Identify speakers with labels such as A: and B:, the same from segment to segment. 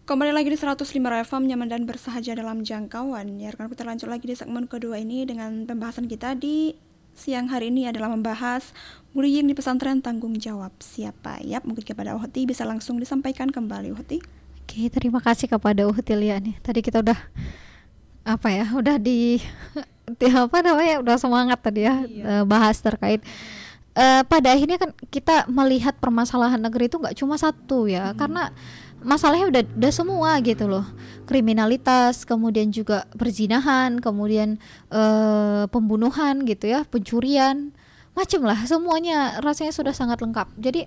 A: Kembali lagi di 105 FM, nyaman dan bersahaja dalam jangkauan. Ya, rekan kita lanjut lagi di segmen kedua ini dengan pembahasan kita di siang hari ini adalah membahas bullying di pesantren, tanggung jawab siapa. Yap, mungkin kepada Uhti bisa langsung disampaikan kembali, Uhti.
B: Oke, terima kasih kepada Uhti Lia nih. Tadi kita udah udah udah semangat tadi ya, bahas terkait pada akhirnya kan kita melihat permasalahan negeri itu nggak cuma satu ya, karena masalahnya udah semua gitu loh, kriminalitas, kemudian juga perzinahan, kemudian pembunuhan gitu ya, pencurian, macem lah, semuanya rasanya sudah sangat lengkap. Jadi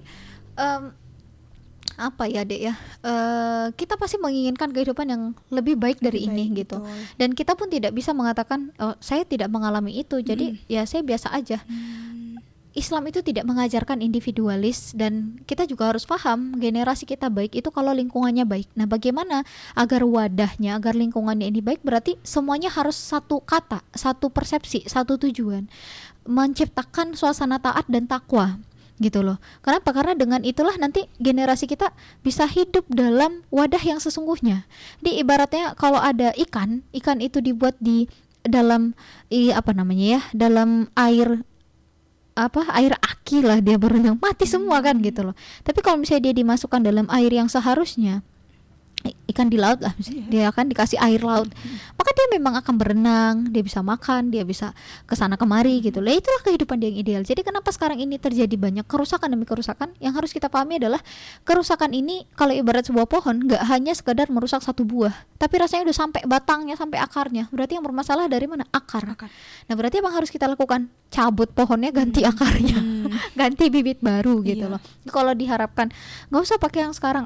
B: Dek ya, kita pasti menginginkan kehidupan yang lebih baik dari ini gitu. Dan kita pun tidak bisa mengatakan saya tidak mengalami itu, jadi ya saya biasa aja. Islam itu tidak mengajarkan individualis, dan kita juga harus paham generasi kita baik itu kalau lingkungannya baik. Nah, bagaimana agar wadahnya, agar lingkungannya ini baik, berarti semuanya harus satu kata, satu persepsi, satu tujuan, menciptakan suasana taat dan takwa gitu loh. Kenapa? Karena dengan itulah nanti generasi kita bisa hidup dalam wadah yang sesungguhnya. Jadi ibaratnya kalau ada ikan itu dibuat di dalam dalam air aki lah, dia berenang mati semua kan gitu loh. Tapi kalau misalnya dia dimasukkan dalam air yang seharusnya, ikan di laut lah misalnya, dia akan dikasih air laut, maka dia memang akan berenang, dia bisa makan, dia bisa kesana kemari gitu. Lah itulah kehidupan dia yang ideal. Jadi kenapa sekarang ini terjadi banyak kerusakan demi kerusakan? Yang harus kita pahami adalah kerusakan ini kalau ibarat sebuah pohon, nggak hanya sekedar merusak satu buah, tapi rasanya udah sampai batangnya, sampai akarnya. Berarti yang bermasalah dari mana? Akar. Nah, berarti apa yang harus kita lakukan? Cabut pohonnya, ganti akarnya, ganti bibit baru gitu loh. Kalau diharapkan nggak usah pakai yang sekarang,